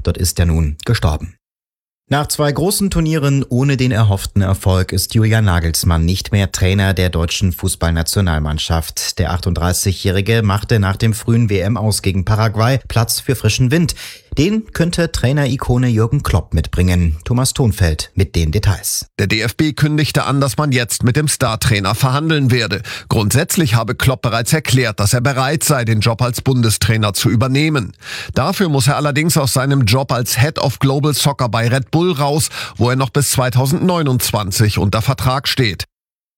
Dort ist er nun gestorben. Nach 2 großen Turnieren ohne den erhofften Erfolg ist Julian Nagelsmann nicht mehr Trainer der deutschen Fußballnationalmannschaft. Der 38-Jährige machte nach dem frühen WM-Aus gegen Paraguay Platz für frischen Wind. Den könnte Trainer-Ikone Jürgen Klopp mitbringen. Thomas Thonfeld mit den Details. Der DFB kündigte an, dass man jetzt mit dem Startrainer verhandeln werde. Grundsätzlich habe Klopp bereits erklärt, dass er bereit sei, den Job als Bundestrainer zu übernehmen. Dafür muss er allerdings aus seinem Job als Head of Global Soccer bei Red Bull raus, wo er noch bis 2029 unter Vertrag steht.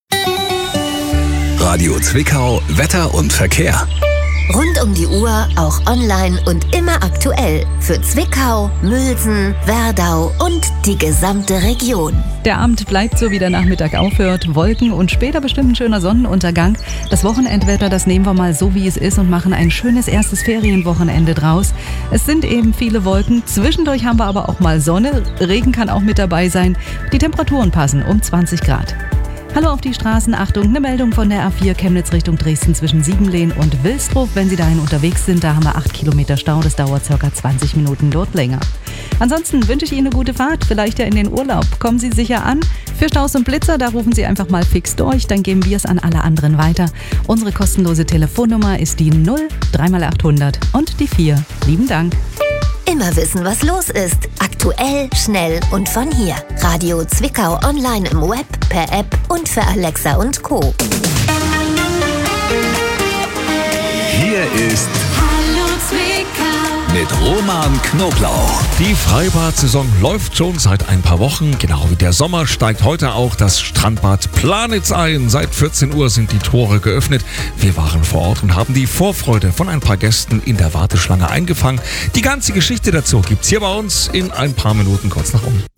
Radio Zwickau, Wetter und Verkehr. Rund um die Uhr, auch online und immer aktuell. Für Zwickau, Mülsen, Werdau und die gesamte Region. Der Abend bleibt so, wie der Nachmittag aufhört. Wolken und später bestimmt ein schöner Sonnenuntergang. Das Wochenendwetter, das nehmen wir mal so, wie es ist und machen ein schönes erstes Ferienwochenende draus. Es sind eben viele Wolken. Zwischendurch haben wir aber auch mal Sonne. Regen kann auch mit dabei sein. Die Temperaturen passen um 20 Grad. Hallo auf die Straßen, Achtung, eine Meldung von der A4 Chemnitz Richtung Dresden zwischen Siebenlehn und Wilsdruff. Wenn Sie dahin unterwegs sind, da haben wir 8 Kilometer Stau, das dauert ca. 20 Minuten dort länger. Ansonsten wünsche ich Ihnen eine gute Fahrt, vielleicht ja in den Urlaub. Kommen Sie sicher an. Für Staus und Blitzer, da rufen Sie einfach mal fix durch, dann geben wir es an alle anderen weiter. Unsere kostenlose Telefonnummer ist die 0 3x800 und die 4. Lieben Dank. Immer wissen, was los ist. Aktuell, schnell und von hier. Radio Zwickau online im Web, per App und für Alexa und Co. Hier ist Hallo Zwickau mit Roman Knoblauch. Die Freibad-Saison läuft schon seit ein paar Wochen. Genau wie der Sommer steigt heute auch das Strandbad Planitz ein. Seit 14 Uhr sind die Tore geöffnet. Wir waren vor Ort und haben die Vorfreude von ein paar Gästen in der Warteschlange eingefangen. Die ganze Geschichte dazu gibt's hier bei uns in ein paar Minuten kurz nach um.